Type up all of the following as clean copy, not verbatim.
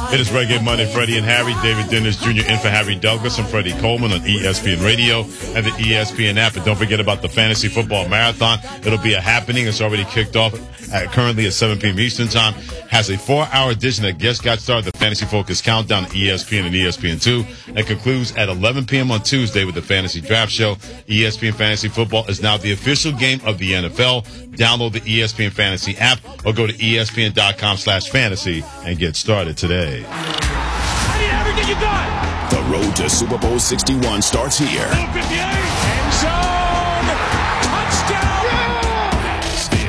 It is Reggae Monday. Freddie and Harry, David Dennis Jr. in for Harry Douglas and Freddie Coleman on ESPN Radio and the ESPN app. And don't forget about the Fantasy Football Marathon. It'll be a happening. It's already kicked off currently at 7 p.m. Eastern Time. Has a 4-hour edition that just got started, the Fantasy Focus Countdown on ESPN and ESPN2, and concludes at 11 p.m. on Tuesday with the Fantasy Draft Show. ESPN Fantasy Football is now the official game of the NFL. Download the ESPN Fantasy app or go to ESPN.com/fantasy and get started today. I need everything you got. The road to Super Bowl 61 starts here. 58, end zone, touchdown. Yeah!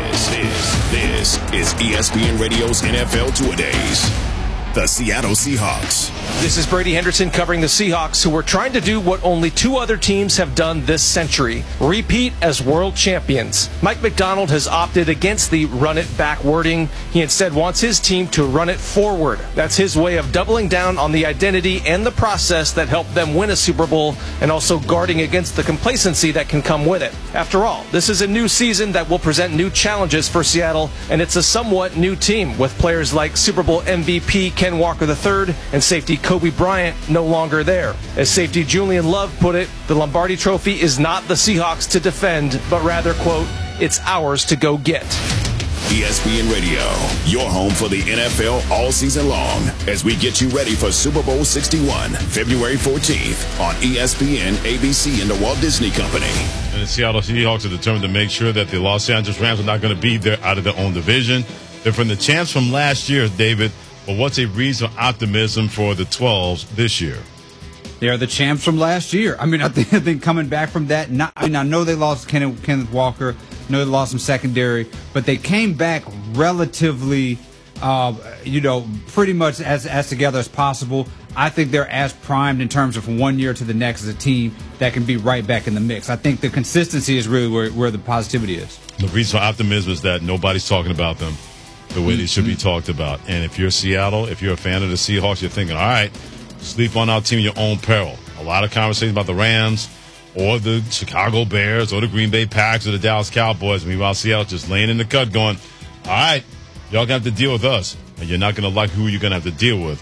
This is ESPN Radio's NFL Two-A-Days. The Seattle Seahawks. This is Brady Henderson covering the Seahawks, who are trying to do what only two other teams have done this century: repeat as world champions. Mike Macdonald has opted against the run it back wording. He instead wants his team to run it forward. That's his way of doubling down on the identity and the process that helped them win a Super Bowl, and also guarding against the complacency that can come with it. After all, this is a new season that will present new challenges for Seattle, and it's a somewhat new team with players like Super Bowl MVP Ken Walker III and safety Kobe Bryant no longer there. As safety Julian Love put it, the Lombardi Trophy is not the Seahawks to defend, but rather, quote, it's ours to go get. ESPN Radio, your home for the NFL all season long, as we get you ready for Super Bowl 61, February 14th on ESPN, ABC, and the Walt Disney Company. And the Seattle Seahawks are determined to make sure that the Los Angeles Rams are not going to be there out of their own division. They're from the champs from last year, David. But what's a reason for optimism for the 12s this year? They are the champs from last year. I mean, I think coming back from that, I know they lost Kenneth Walker. I know they lost some secondary, but they came back relatively, pretty much as together as possible. I think they're as primed in terms of from one year to the next as a team that can be right back in the mix. I think the consistency is really where the positivity is. The reason for optimism is that nobody's talking about them the way they should be talked about. And if you're Seattle, if you're a fan of the Seahawks, you're thinking, all right, sleep on our team at your own peril. A lot of conversations about the Rams or the Chicago Bears or the Green Bay Packers or the Dallas Cowboys. Meanwhile, Seattle just laying in the cut going, all right, y'all going to have to deal with us. And you're not going to like who you're going to have to deal with.